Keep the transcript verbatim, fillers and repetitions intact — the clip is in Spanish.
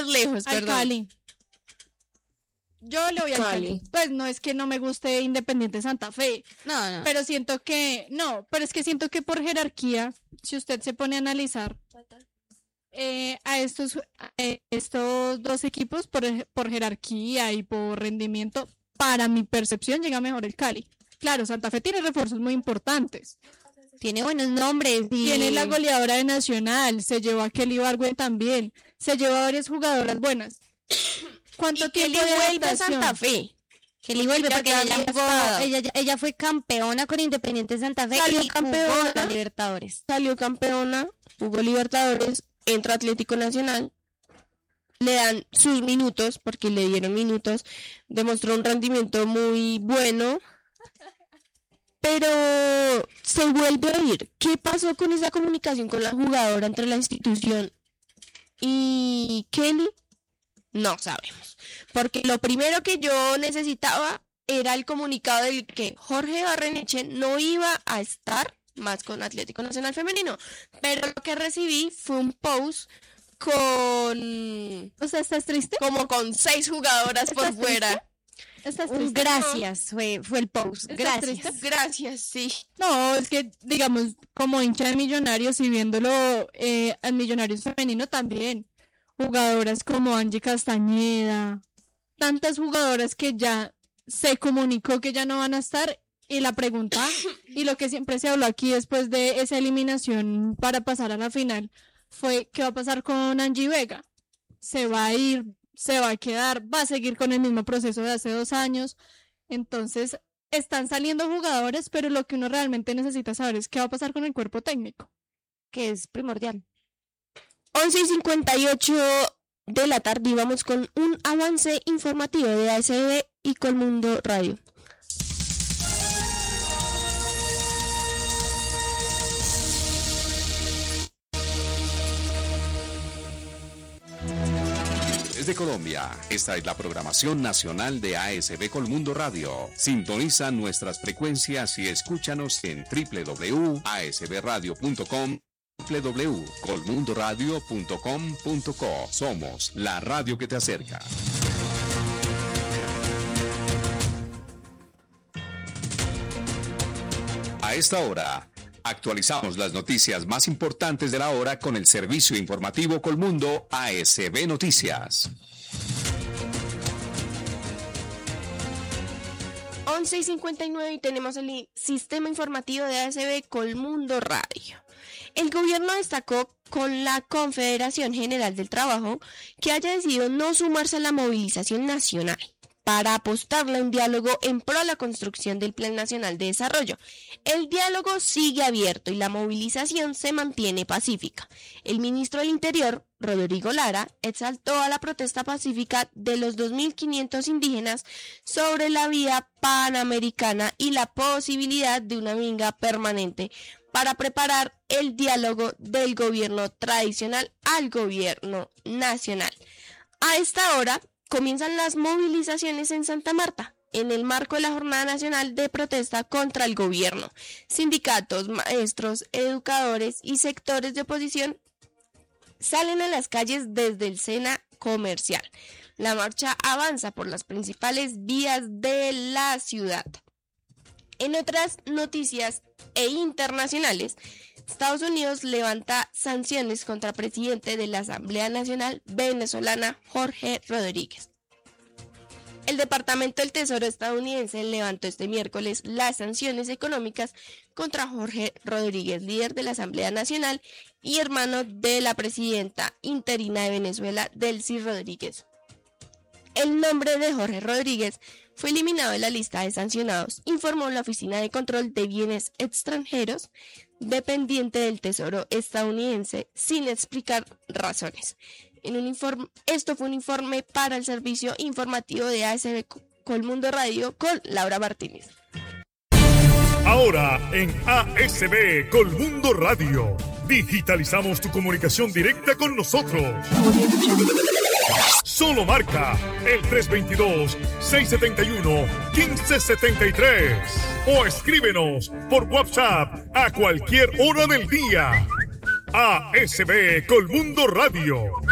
más lejos, Al perdón. Cali. Yo le voy al Cali. Cali. Pues no es que no me guste Independiente Santa Fe, No, no. pero siento que, no, pero es que siento que por jerarquía, si usted se pone a analizar eh, a estos, eh, estos dos equipos por, por jerarquía y por rendimiento, para mi percepción llega mejor el Cali. Claro, Santa Fe tiene refuerzos muy importantes. Tiene buenos nombres. Y... Tiene la goleadora de Nacional, se llevó a Kelly Bargue también, se llevó a varias jugadoras buenas. ¿Cuánto y tiempo Kelly de vuelve a adaptación? Santa Fe. Kelly vuelve Ya porque ya ella, había jugó, estado. ella, ella fue campeona con Independiente Santa Fe Salió y campeona. jugó la Libertadores. Salió campeona, jugó Libertadores, entra Atlético Nacional, le dan sus minutos, porque le dieron minutos, demostró un rendimiento muy bueno, pero se vuelve a ir. ¿Qué pasó con esa comunicación con la jugadora entre la institución y Kelly? No sabemos, porque lo primero que yo necesitaba era el comunicado de que Jorge Barreneche no iba a estar más con Atlético Nacional Femenino, pero lo que recibí fue un post con, O sea, ¿estás triste? como con seis jugadoras por ¿Estás fuera. ¿Estás Un triste? gracias, fue, fue el post. ¿Estás Gracias. triste? Gracias, sí. No, es que, digamos, como hincha de Millonarios y viéndolo eh, al Millonarios femenino también, jugadoras como Angie Castañeda, tantas jugadoras que ya se comunicó que ya no van a estar, y la pregunta, y lo que siempre se habló aquí después de esa eliminación para pasar a la final, fue ¿qué va a pasar con Angie Vega? ¿Se va a ir? ¿Se va a quedar? ¿Va a seguir con el mismo proceso de hace dos años? Entonces, están saliendo jugadores, pero lo que uno realmente necesita saber es qué va a pasar con el cuerpo técnico. Que es primordial. once y cincuenta y ocho de la tarde y vamos con un avance informativo de A S B y Colmundo Radio. Desde Colombia, esta es la programación nacional de A S B Colmundo Radio. Sintoniza nuestras frecuencias y escúchanos en doble u doble u doble u punto a s b radio punto com, doble u doble u doble u punto colmundo radio punto com punto co. Somos la radio que te acerca. A esta hora, actualizamos las noticias más importantes de la hora con el servicio informativo Colmundo A S B Noticias. once y cincuenta y nueve y tenemos el sistema informativo de A S B Colmundo Radio. El gobierno destacó con la Confederación General del Trabajo que haya decidido no sumarse a la movilización nacional para apostarle a un diálogo en pro a la construcción del Plan Nacional de Desarrollo. El diálogo sigue abierto y la movilización se mantiene pacífica. El ministro del Interior, Rodrigo Lara, exaltó a la protesta pacífica de los dos mil quinientos indígenas sobre la vía panamericana y la posibilidad de una minga permanente para preparar el diálogo del gobierno tradicional al gobierno nacional. A esta hora comienzan las movilizaciones en Santa Marta, en el marco de la Jornada Nacional de Protesta contra el Gobierno. Sindicatos, maestros, educadores y sectores de oposición salen a las calles desde el Sena Comercial. La marcha avanza por las principales vías de la ciudad. En otras noticias e internacionales, Estados Unidos levanta sanciones contra el presidente de la Asamblea Nacional venezolana, Jorge Rodríguez. El Departamento del Tesoro estadounidense levantó este miércoles las sanciones económicas contra Jorge Rodríguez, líder de la Asamblea Nacional y hermano de la presidenta interina de Venezuela, Delcy Rodríguez. El nombre de Jorge Rodríguez fue eliminado de la lista de sancionados, informó la Oficina de Control de Bienes Extranjeros, dependiente del Tesoro estadounidense, sin explicar razones. En un informe, esto fue un informe para el servicio informativo de A S B Colmundo Radio con Laura Martínez. Ahora en A S B Colmundo Radio, digitalizamos tu comunicación directa con nosotros. Solo marca el tres dos dos, seis siete uno, uno cinco siete tres o escríbenos por WhatsApp a cualquier hora del día. A S B Colmundo Radio.